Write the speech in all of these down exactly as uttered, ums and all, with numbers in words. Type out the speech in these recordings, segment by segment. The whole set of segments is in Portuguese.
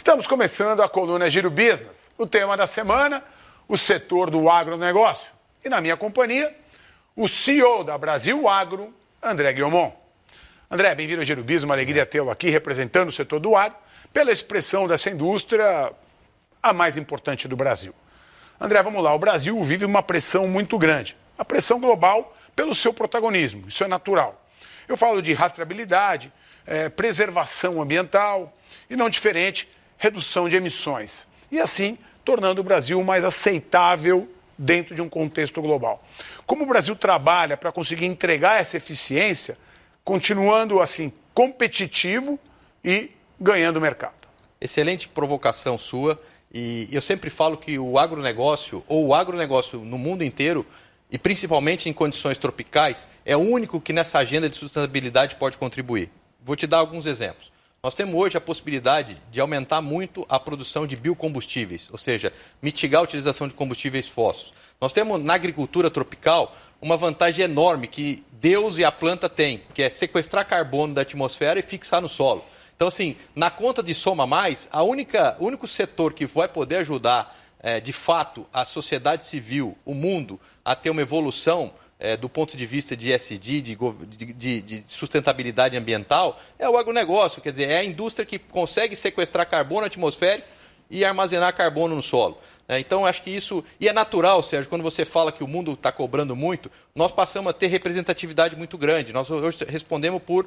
Estamos começando a coluna Giro Business. O tema da semana, o setor do agronegócio. E na minha companhia, o C E O da Brasil Agro, André Guilmon. André, bem-vindo ao Giro Business, uma alegria tê-lo aqui representando o setor do agro, pela expressão dessa indústria a mais importante do Brasil. André, vamos lá, o Brasil vive uma pressão muito grande, a pressão global pelo seu protagonismo, isso é natural. Eu falo de rastreabilidade, é, preservação ambiental e, não diferente, redução de emissões. E assim, tornando o Brasil mais aceitável dentro de um contexto global. Como o Brasil trabalha para conseguir entregar essa eficiência, continuando assim competitivo e ganhando mercado? Excelente provocação sua, e eu sempre falo que o agronegócio, ou o agronegócio no mundo inteiro, e principalmente em condições tropicais, é o único que nessa agenda de sustentabilidade pode contribuir. Vou te dar alguns exemplos. Nós temos hoje a possibilidade de aumentar muito a produção de biocombustíveis, ou seja, mitigar a utilização de combustíveis fósseis. Nós temos na agricultura tropical uma vantagem enorme que Deus e a planta têm, que é sequestrar carbono da atmosfera e fixar no solo. Então, assim, na conta de soma mais, a única, o único setor que vai poder ajudar, é, de fato, a sociedade civil, o mundo, a ter uma evolução é, do ponto de vista de E S G, de, de, de sustentabilidade ambiental, é o agronegócio. Quer dizer, é a indústria que consegue sequestrar carbono atmosférico e armazenar carbono no solo. É, então, acho que isso... E é natural, Sérgio, quando você fala que o mundo está cobrando muito, nós passamos a ter representatividade muito grande. Nós hoje respondemos por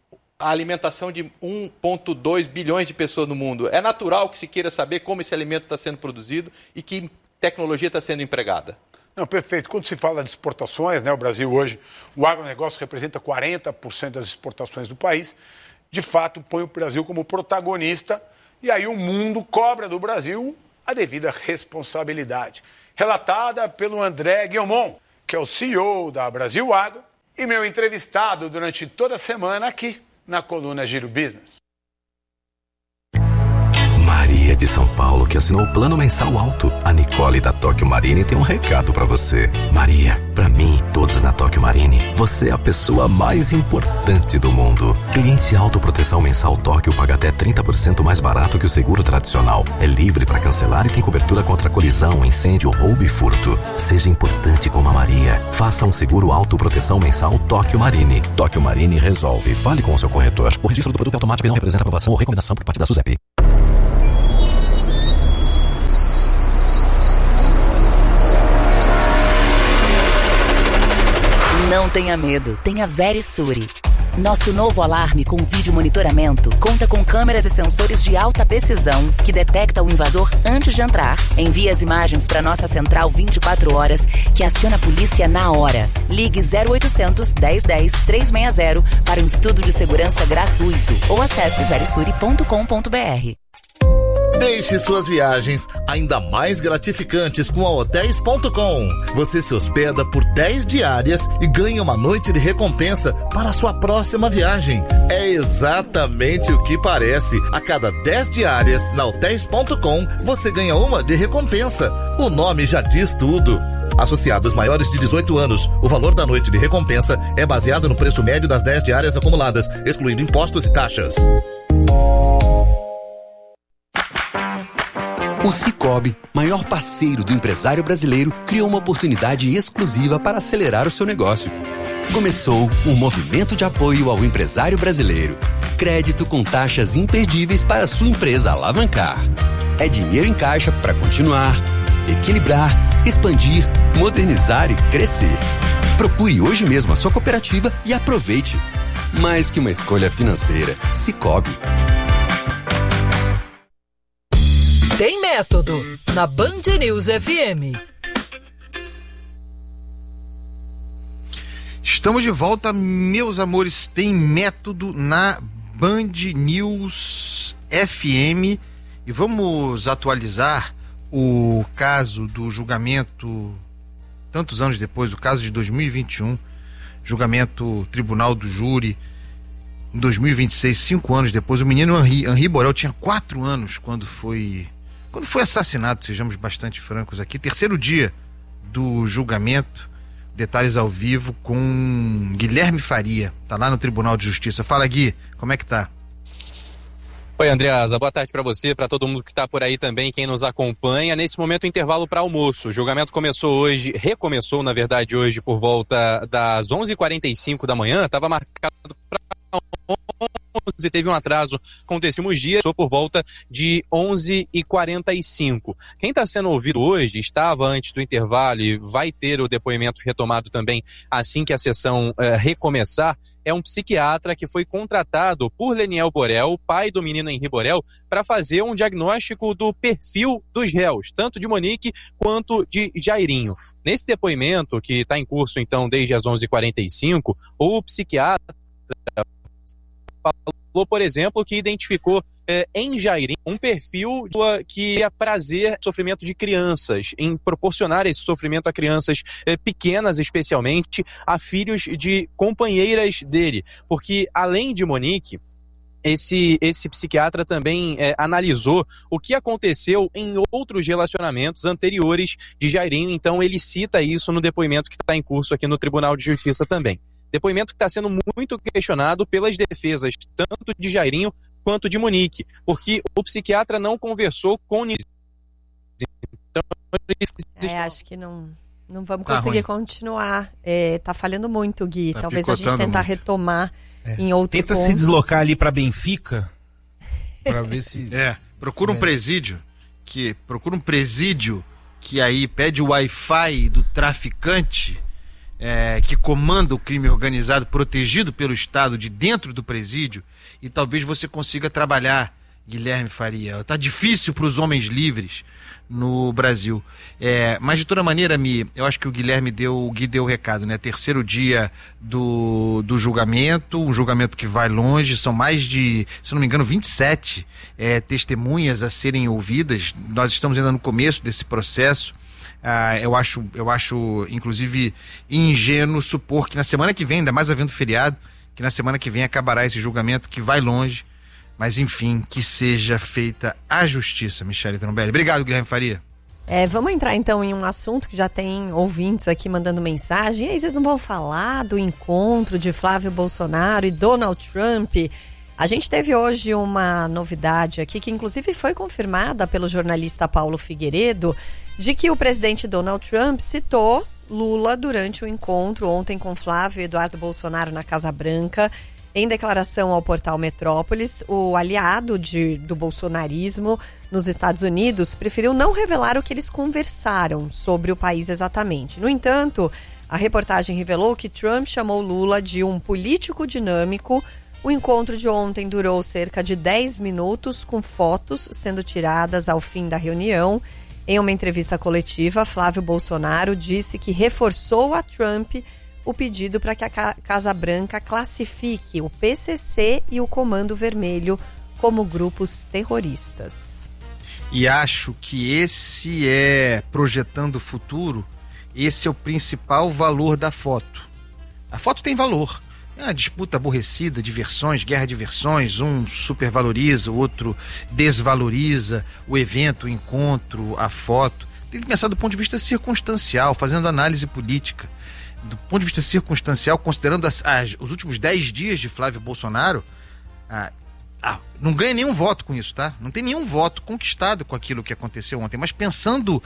a alimentação de um vírgula dois bilhões de pessoas no mundo. É natural que se queira saber como esse alimento está sendo produzido e que tecnologia está sendo empregada. Não, perfeito. Quando se fala de exportações, né, o Brasil hoje, o agronegócio representa quarenta por cento das exportações do país, de fato põe o Brasil como protagonista e aí o mundo cobra do Brasil a devida responsabilidade. Relatada pelo André Guilmon, que é o C E O da Brasil Agro e meu entrevistado durante toda a semana aqui na coluna Giro Business. Maria de São Paulo, que assinou o plano mensal alto. A Nicole da Tóquio Marine tem um recado pra você. Maria, pra mim e todos na Tóquio Marine, você é a pessoa mais importante do mundo. Cliente autoproteção mensal Tóquio paga até trinta por cento mais barato que o seguro tradicional. É livre pra cancelar e tem cobertura contra colisão, incêndio, roubo e furto. Seja importante como a Maria. Faça um seguro autoproteção mensal Tóquio Marine. Tóquio Marine resolve. Fale com o seu corretor. O registro do produto automático não representa aprovação ou recomendação por parte da SUSEP. Não tenha medo, tenha Verisure. Nosso novo alarme com vídeo monitoramento conta com câmeras e sensores de alta precisão que detecta o invasor antes de entrar. Envia as imagens para nossa central vinte e quatro horas, que aciona a polícia na hora. Ligue zero oitocentos, dez dez, trezentos e sessenta para um estudo de segurança gratuito ou acesse verisure ponto com ponto br. Deixe suas viagens ainda mais gratificantes com a hotéis ponto com. Você se hospeda por dez diárias e ganha uma noite de recompensa para a sua próxima viagem. É exatamente o que parece. A cada dez diárias na hotéis ponto com, você ganha uma de recompensa. O nome já diz tudo. Associados maiores de dezoito anos, o valor da noite de recompensa é baseado no preço médio das dez diárias acumuladas, excluindo impostos e taxas. O Sicoob, maior parceiro do empresário brasileiro, criou uma oportunidade exclusiva para acelerar o seu negócio. Começou um movimento de apoio ao empresário brasileiro. Crédito com taxas imperdíveis para sua empresa alavancar. É dinheiro em caixa para continuar, equilibrar, expandir, modernizar e crescer. Procure hoje mesmo a sua cooperativa e aproveite. Mais que uma escolha financeira, Sicoob. Tem método na Band News F M. Estamos de volta, meus amores. Tem método na Band News F M e vamos atualizar o caso do julgamento, tantos anos depois, o caso de dois mil e vinte e um, julgamento Tribunal do Júri. Em dois mil e vinte e seis, cinco anos depois, o menino Henri, Henri Borel tinha quatro anos quando foi quando foi assassinado, sejamos bastante francos aqui. Terceiro dia do julgamento, detalhes ao vivo com Guilherme Faria, tá lá no Tribunal de Justiça. Fala, Gui, como é que tá? Oi, Andreasa, boa tarde para você, para todo mundo que está por aí também, quem nos acompanha. Nesse momento, intervalo para almoço. O julgamento começou hoje, recomeçou, na verdade, hoje por volta das onze e quarenta e cinco da manhã, estava marcado para onze, teve um atraso com décimos dias, por volta de onze e quarenta e cinco. Quem está sendo ouvido hoje estava antes do intervalo e vai ter o depoimento retomado também assim que a sessão eh, recomeçar. É um psiquiatra que foi contratado por Leniel Borel, pai do menino Henri Borel, para fazer um diagnóstico do perfil dos réus, tanto de Monique quanto de Jairinho. Nesse depoimento, que está em curso então desde as onze e quarenta e cinco, o psiquiatra falou, por exemplo, que identificou eh, em Jairinho um perfil que é prazer sofrimento de crianças, em proporcionar esse sofrimento a crianças eh, pequenas, especialmente a filhos de companheiras dele, porque além de Monique, Esse, esse psiquiatra também é, analisou o que aconteceu em outros relacionamentos anteriores de Jairinho, então ele cita isso no depoimento que está em curso aqui no Tribunal de Justiça também. Depoimento que está sendo muito questionado pelas defesas, tanto de Jairinho quanto de Monique, porque o psiquiatra não conversou com Nise. Então, é, acho que não, não vamos Tá conseguir ruim. continuar. É, tá falhando muito, Gui. Tá Talvez a gente picotando tentar muito. retomar É. em outro Tenta ponto. se deslocar ali pra Benfica pra ver se... É, procura um presídio, que procura um presídio que aí pede o Wi-Fi do traficante é, que comanda o crime organizado, protegido pelo Estado de dentro do presídio, e talvez você consiga trabalhar, Guilherme Faria. Tá difícil para os homens livres no Brasil. É, mas de toda maneira, Mi, eu acho que o Guilherme deu, o Gui deu o recado, né? Terceiro dia do, do julgamento, um julgamento que vai longe, são mais de, se não me engano, vinte e sete é, testemunhas a serem ouvidas. Nós estamos ainda no começo desse processo. Ah, eu acho, eu acho, inclusive, ingênuo supor que na semana que vem, ainda mais havendo feriado, que na semana que vem acabará esse julgamento que vai longe. Mas, enfim, que seja feita a justiça, Michele Trombelli. Obrigado, Guilherme Faria. É, vamos entrar então em um assunto que já tem ouvintes aqui mandando mensagem. E aí vocês não vão falar do encontro de Flávio Bolsonaro e Donald Trump? A gente teve hoje uma novidade aqui, que inclusive foi confirmada pelo jornalista Paulo Figueiredo, de que o presidente Donald Trump citou Lula durante o encontro ontem com Flávio e Eduardo Bolsonaro na Casa Branca. Em declaração ao portal Metrópolis, o aliado de, do bolsonarismo nos Estados Unidos preferiu não revelar o que eles conversaram sobre o país exatamente. No entanto, a reportagem revelou que Trump chamou Lula de um político dinâmico. O encontro de ontem durou cerca de dez minutos, com fotos sendo tiradas ao fim da reunião. Em uma entrevista coletiva, Flávio Bolsonaro disse que reforçou a Trump o pedido para que a Casa Branca classifique o P C C e o Comando Vermelho como grupos terroristas. E acho que esse é, projetando o futuro, esse é o principal valor da foto. A foto tem valor. É uma disputa aborrecida de versões, guerra de versões, um supervaloriza, o outro desvaloriza o evento, o encontro, a foto. Tem que pensar do ponto de vista circunstancial, fazendo análise política. Do ponto de vista circunstancial, considerando as, as, os últimos dez dias de Flávio Bolsonaro, ah, ah, não ganha nenhum voto com isso, tá? Não tem nenhum voto conquistado com aquilo que aconteceu ontem, mas pensando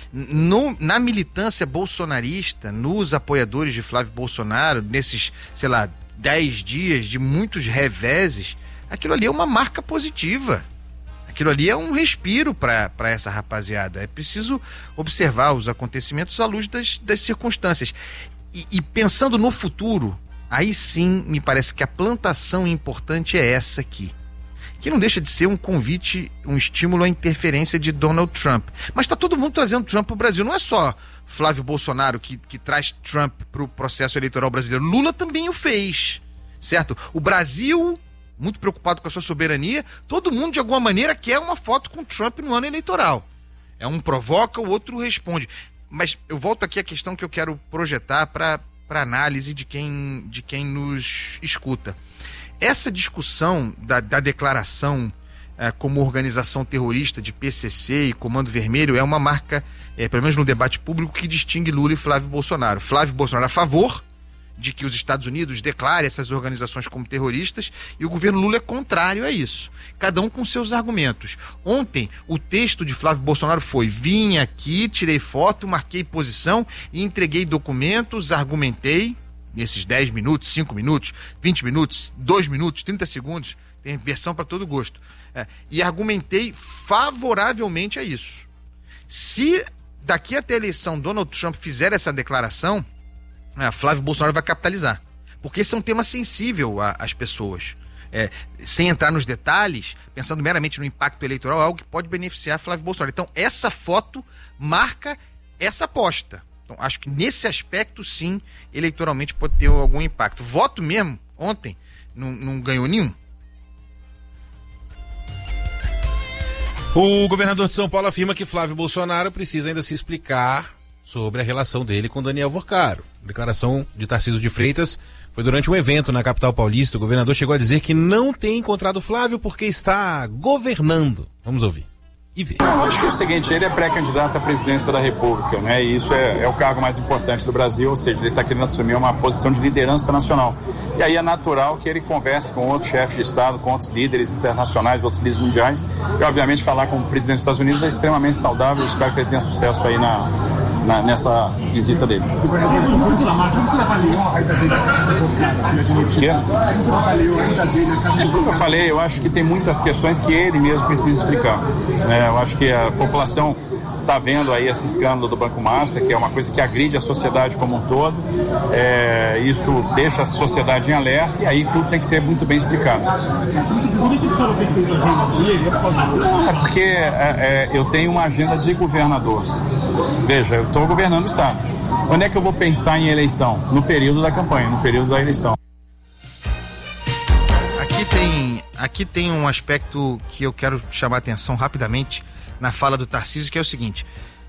no, na militância bolsonarista, nos apoiadores de Flávio Bolsonaro, nesses, sei lá, dez dias de muitos reveses, aquilo ali é uma marca positiva. Aquilo ali é um respiro para essa rapaziada. É preciso observar os acontecimentos à luz das, das circunstâncias. E, e pensando no futuro, aí sim me parece que a plantação importante é essa aqui. Que não deixa de ser um convite, um estímulo à interferência de Donald Trump. Mas está todo mundo trazendo Trump para o Brasil. Não é só Flávio Bolsonaro que, que traz Trump para o processo eleitoral brasileiro. Lula também o fez, certo? O Brasil, muito preocupado com a sua soberania, todo mundo de alguma maneira quer uma foto com Trump no ano eleitoral. É um provoca, o outro responde. Mas eu volto aqui à questão que eu quero projetar para para análise de quem, de quem nos escuta. Essa discussão da, da declaração é, como organização terrorista de P C C e Comando Vermelho é uma marca, é, pelo menos no debate público, que distingue Lula e Flávio Bolsonaro. Flávio Bolsonaro a favor de que os Estados Unidos declarem essas organizações como terroristas, e o governo Lula é contrário a isso. Cada um com seus argumentos. Ontem, o texto de Flávio Bolsonaro foi: vim aqui, tirei foto, marquei posição e entreguei documentos, argumentei, nesses dez minutos, cinco minutos, vinte minutos, dois minutos, trinta segundos, tem versão para todo gosto, é, e argumentei favoravelmente a isso. Se daqui até a eleição Donald Trump fizer essa declaração, é, Flávio Bolsonaro vai capitalizar, porque esse é um tema sensível às pessoas. É, sem entrar nos detalhes, pensando meramente no impacto eleitoral, é algo que pode beneficiar Flávio Bolsonaro. Então, essa foto marca essa aposta. Então, acho que nesse aspecto, sim, eleitoralmente pode ter algum impacto. Voto mesmo, ontem, não, não ganhou nenhum. O governador de São Paulo afirma que Flávio Bolsonaro precisa ainda se explicar sobre a relação dele com Daniel Worcaro. A declaração de Tarcísio de Freitas foi durante um evento na capital paulista. O governador chegou a dizer que não tem encontrado Flávio porque está governando. Vamos ouvir e ver. Eu acho que é o seguinte, ele é pré-candidato à presidência da República, né? E isso é, é o cargo mais importante do Brasil, ou seja, ele está querendo assumir uma posição de liderança nacional. E aí é natural que ele converse com outros chefes de Estado, com outros líderes internacionais, outros líderes mundiais. E, obviamente, falar com o presidente dos Estados Unidos é extremamente saudável. Eu espero que ele tenha sucesso aí na, na, nessa visita dele. Como eu falei, eu acho que tem muitas questões que ele mesmo precisa explicar, né? Eu acho que a população está vendo aí esse escândalo do Banco Master, que é uma coisa que agride a sociedade como um todo. É, isso deixa a sociedade em alerta e aí tudo tem que ser muito bem explicado. É porque é, é, eu tenho uma agenda de governador. Veja, eu estou governando o Estado. Quando é que eu vou pensar em eleição? No período da campanha, no período da eleição. Aqui tem, aqui tem um aspecto que eu quero chamar a atenção rapidamente na fala do Tarcísio, que é o seguinte: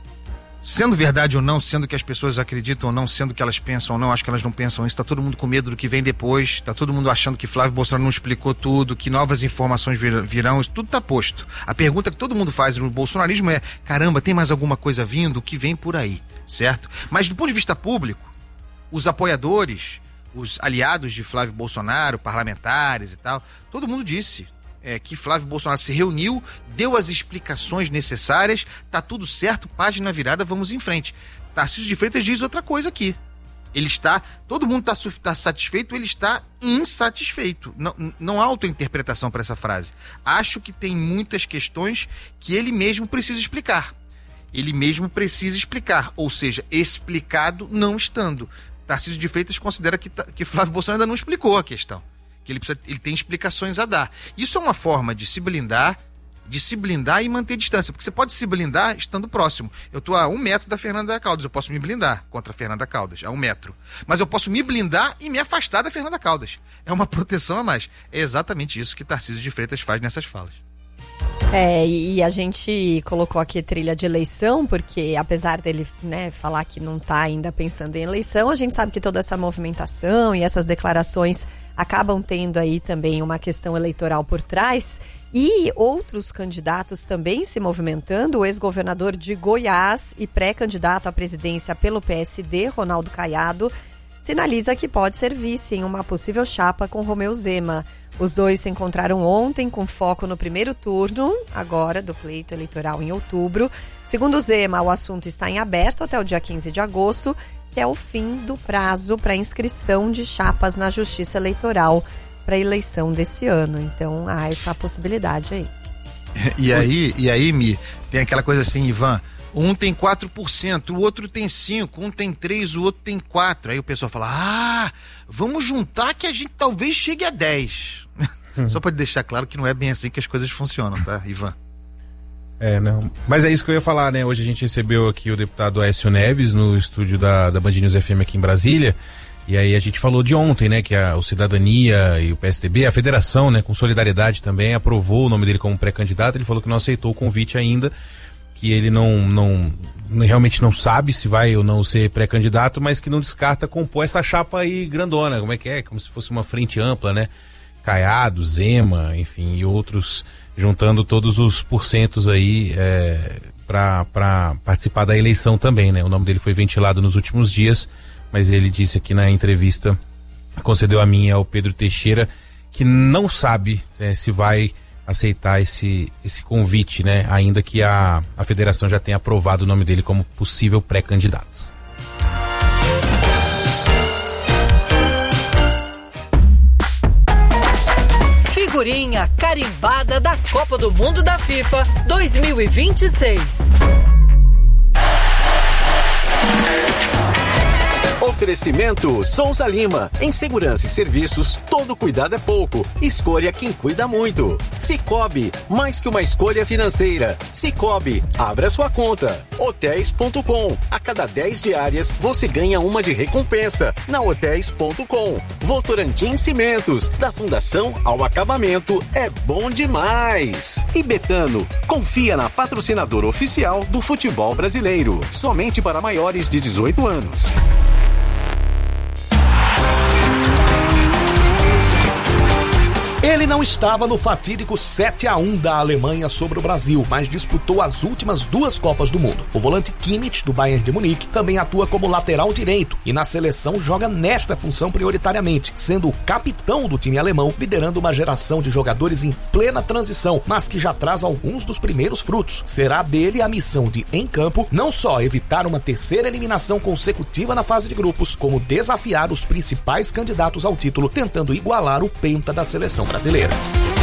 sendo verdade ou não, sendo que as pessoas acreditam ou não, sendo que elas pensam ou não, acho que elas não pensam isso, tá todo mundo com medo do que vem depois, tá todo mundo achando que Flávio Bolsonaro não explicou tudo, que novas informações vir, virão, isso tudo tá posto. A pergunta que todo mundo faz no bolsonarismo é: caramba, tem mais alguma coisa vindo? O que vem por aí, certo? Mas do ponto de vista público, os apoiadores, os aliados de Flávio Bolsonaro, parlamentares e tal, todo mundo disse É, que Flávio Bolsonaro se reuniu, deu as explicações necessárias, tá tudo certo, página virada, vamos em frente. Tarcísio de Freitas diz outra coisa aqui. Ele está, todo mundo está tá satisfeito, ele está insatisfeito. Não, não há autointerpretação para essa frase. Acho que tem muitas questões que ele mesmo precisa explicar. Ele mesmo precisa explicar, ou seja, explicado não estando. Tarcísio de Freitas considera que, que Flávio Bolsonaro ainda não explicou a questão. Que ele, precisa, ele tem explicações a dar. Isso é uma forma de se blindar, de se blindar e manter distância, porque você pode se blindar estando próximo. Eu estou a um metro da Fernanda Caldas, eu posso me blindar contra a Fernanda Caldas, a um metro. Mas eu posso me blindar e me afastar da Fernanda Caldas. É uma proteção a mais. É exatamente isso que Tarcísio de Freitas faz nessas falas. É, e a gente colocou aqui trilha de eleição, porque apesar dele, né, falar que não está ainda pensando em eleição, a gente sabe que toda essa movimentação e essas declarações acabam tendo aí também uma questão eleitoral por trás. E outros candidatos também se movimentando. O ex-governador de Goiás e pré-candidato à presidência pelo P S D, Ronaldo Caiado, sinaliza que pode ser vice em uma possível chapa com Romeu Zema. Os dois se encontraram ontem com foco no primeiro turno, agora do pleito eleitoral em outubro. Segundo Zema, o assunto está em aberto até o dia quinze de agosto, que é o fim do prazo para inscrição de chapas na Justiça Eleitoral para a eleição desse ano. Então, há essa possibilidade aí. E aí, e aí, Mi, tem aquela coisa assim, Ivan, um tem quatro por cento, o outro tem cinco por cento, um tem três por cento, o outro tem quatro por cento. Aí o pessoal fala: ah, vamos juntar que a gente talvez chegue a dez por cento. Hum. Só para deixar claro que não é bem assim que as coisas funcionam, tá, Ivan? É, não. Mas é isso que eu ia falar, né? Hoje a gente recebeu aqui o deputado Aécio Neves no estúdio da, da Band News F M aqui em Brasília. E aí a gente falou de ontem, né? Que a, o Cidadania e o P S D B, a federação, né? Com solidariedade também, aprovou o nome dele como pré-candidato. Ele falou que não aceitou o convite ainda, que ele não, não, realmente não sabe se vai ou não ser pré-candidato, mas que não descarta compor essa chapa aí grandona. Como é que é? Como se fosse uma frente ampla, né? Caiado, Zema, enfim, e outros, juntando todos os porcentos aí é, para participar da eleição também, né? O nome dele foi ventilado nos últimos dias mas ele disse aqui na entrevista, concedeu a mim e ao Pedro Teixeira, que não sabe é, se vai aceitar esse, esse convite, né? Ainda que a, a federação já tenha aprovado o nome dele como possível pré-candidato. Figurinha carimbada da Copa do Mundo da FIFA dois mil e vinte e seis. Oferecimento Souza Lima. Em segurança e serviços, todo cuidado é pouco. Escolha quem cuida muito. Sicoob, mais que uma escolha financeira. Sicoob, abra sua conta. Hotéis ponto com. A cada dez diárias, você ganha uma de recompensa. Na Hotéis ponto com. Votorantim Cimentos. Da fundação ao acabamento, é bom demais. E Betano, confia na patrocinadora oficial do futebol brasileiro. Somente para maiores de dezoito anos. Ele não estava no fatídico sete a um da Alemanha sobre o Brasil, mas disputou as últimas duas Copas do Mundo. O volante Kimmich, do Bayern de Munique, também atua como lateral direito e na seleção joga nesta função prioritariamente, sendo o capitão do time alemão, liderando uma geração de jogadores em plena transição, mas que já traz alguns dos primeiros frutos. Será dele a missão de, em campo, não só evitar uma terceira eliminação consecutiva na fase de grupos, como desafiar os principais candidatos ao título, tentando igualar o penta da seleção brasileira.